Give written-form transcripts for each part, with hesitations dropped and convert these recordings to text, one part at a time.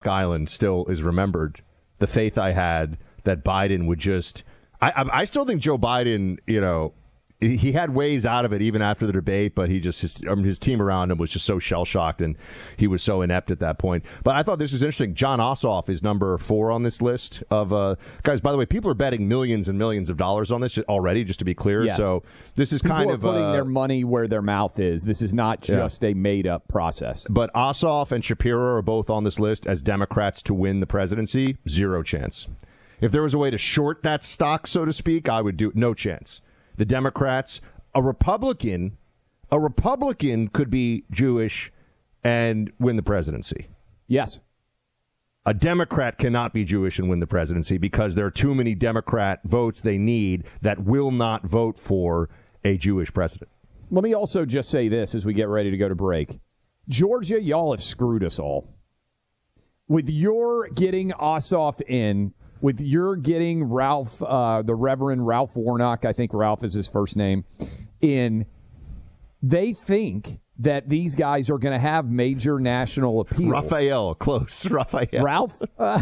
Island still is remembered. The faith I had that Biden would just... I still think Joe Biden, he had ways out of it even after the debate, but his team around him was just so shell-shocked, and he was so inept at that point. But I thought this was interesting. Jon Ossoff is number 4 on this list of guys. By the way, people are betting millions and millions of dollars on this already, just to be clear. Yes. So this is people are putting their money where their mouth is. This is not just a made-up process. But Ossoff and Shapiro are both on this list as Democrats to win the presidency. 0 chance. If there was a way to short that stock, so to speak, I would do it. No chance. The Democrats, a Republican could be Jewish and win the presidency. Yes. A Democrat cannot be Jewish and win the presidency because there are too many Democrat votes they need that will not vote for a Jewish president. Let me also just say this as we get ready to go to break. Georgia, y'all have screwed us all. With your getting Ossoff in, with your getting Ralph, the Reverend Ralph Warnock, I think Ralph is his first name, in, they think that these guys are going to have major national appeal. Raphael, close. Raphael. Ralph?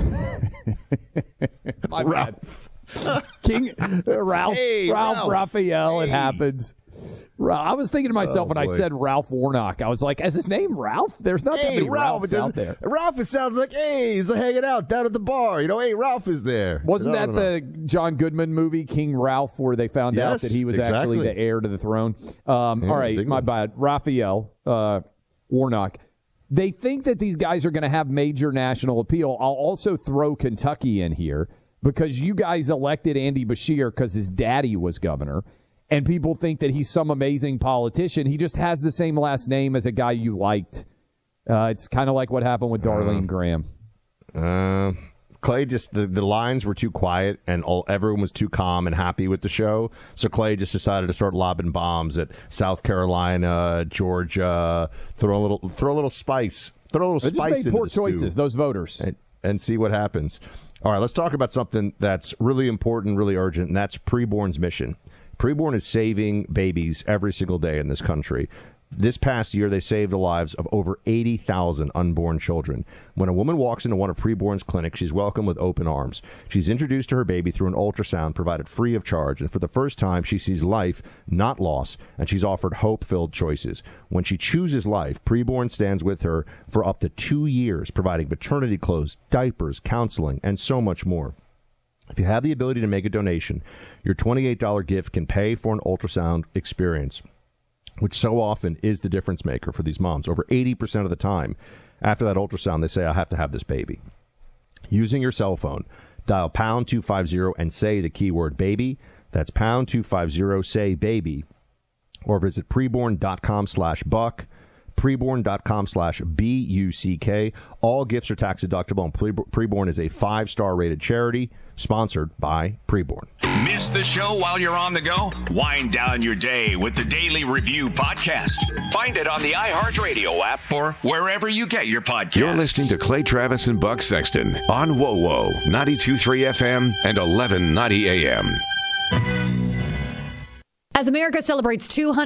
My Ralph. bad. King Ralph. Hey, Ralph Raphael, hey. It happens. I was thinking to myself when I said Ralph Warnock, I was like, is his name Ralph? There's not that many Ralphs out there. Ralph, it sounds like, hey, he's hanging out down at the bar. Hey, Ralph is there. Wasn't that the John Goodman movie, King Ralph, where they found out that he was actually the heir to the throne? All right, my bad. Raphael Warnock. They think that these guys are going to have major national appeal. I'll also throw Kentucky in here because you guys elected Andy Beshear because his daddy was governor. And people think that he's some amazing politician. He just has the same last name as a guy you liked. It's kind of like what happened with Darlene Graham. Clay, just the lines were too quiet, and everyone was too calm and happy with the show. So Clay just decided to start lobbing bombs at South Carolina, Georgia, throw a little spice. Throw a little spice just made into poor the choices, stew. those voters. And see what happens. All right, let's talk about something that's really important, really urgent, and that's Preborn's mission. Preborn is saving babies every single day in this country. This past year, they saved the lives of over 80,000 unborn children. When a woman walks into one of Preborn's clinics, she's welcomed with open arms. She's introduced to her baby through an ultrasound provided free of charge, and for the first time, she sees life, not loss, and she's offered hope-filled choices. When she chooses life, Preborn stands with her for up to 2 years, providing maternity clothes, diapers, counseling, and so much more. If you have the ability to make a donation, your $28 gift can pay for an ultrasound experience, which so often is the difference maker for these moms. Over 80% of the time, after that ultrasound, they say, I have to have this baby. Using your cell phone, dial pound 250 and say the keyword baby. That's pound 250, say baby. Or visit preborn.com/buck. Preborn.com/BUCK. All gifts are tax deductible, and Preborn is a 5-star rated charity sponsored by Preborn. Miss the show while you're on the go? Wind down your day with the Daily Review podcast. Find it on the iHeartRadio app or wherever you get your podcasts. You're listening to Clay Travis and Buck Sexton on WoWo 92.3 FM and 1190 AM. As America celebrates 200